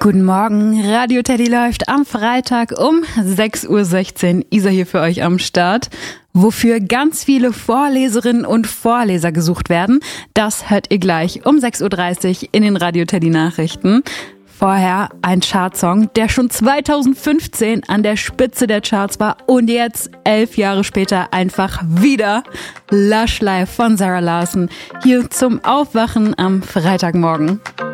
Guten Morgen, Radio Teddy läuft am Freitag um 6.16 Uhr. Isa hier für euch am Start. Wofür ganz viele Vorleserinnen und Vorleser gesucht werden, das hört ihr gleich um 6.30 Uhr in den Radio Teddy Nachrichten. Vorher ein Chartsong, der schon 2015 an der Spitze der Charts war und jetzt 11 Jahre später einfach wieder Lush Life von Zara Larsson hier zum Aufwachen am Freitagmorgen.